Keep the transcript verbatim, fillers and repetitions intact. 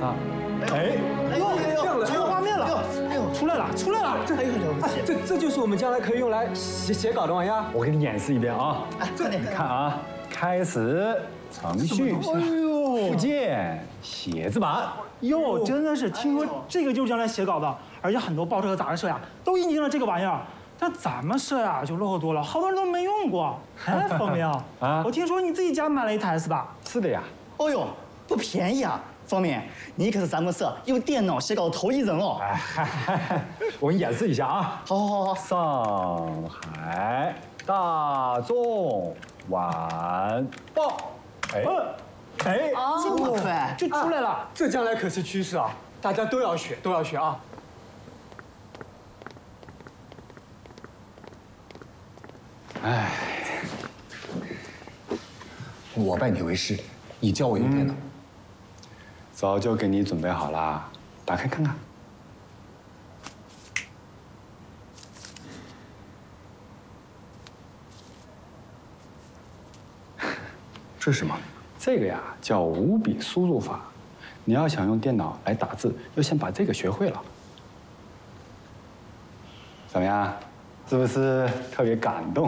上。哎， 哎呦哎呦， 出画面了！ 哎呦， 出来了，出来了！ 这哎呦了不起！ 这这就是我们将来可以用来写写稿的玩意儿。 我给你演示一遍啊！ 哎，快点看啊，开始程序， 哎呦， 附件写字板。 哟，真的是听说这个就是将来写稿的，而且很多报社和杂志社呀都引进了这个玩意儿。但咱们社呀就落后多了，好多人都没用过。哎，方明啊，我听说你自己家买了一台是吧？ 是的呀。 哦呦，不便宜啊！方明，你可是咱们社用电脑写稿头一人哦。 哎，我给你演示一下啊。 好好好。 上海大众晚报。哎，哎， 这么快就出来了。 这将来可是趋势啊，大家都要学，都要学啊。 哎， 我拜你为师，你教我用电脑。 早就给你准备好了，打开看看。 这是什么？ 这个呀叫五笔输入法。你要想用电脑来打字，要先把这个学会了。怎么样？是不是特别感动？